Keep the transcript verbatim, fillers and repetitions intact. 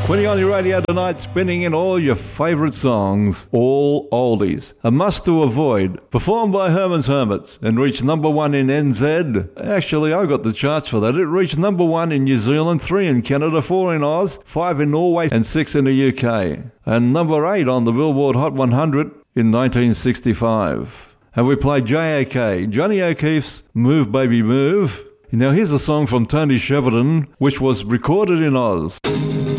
Quitting on your radio tonight, spinning in all your favourite songs, all oldies. A must to avoid, performed by Herman's Hermits and reached number one in N Z. Actually, I got the charts for that. It reached number one in New Zealand, three in Canada, four in Oz, five in Norway and six in the U K. And number eight on the Billboard Hot one hundred in nineteen sixty-five. And we played J A K, Johnny O'Keefe's Move Baby Move. Now here's a song from Tony Sheridan, which was recorded in Oz.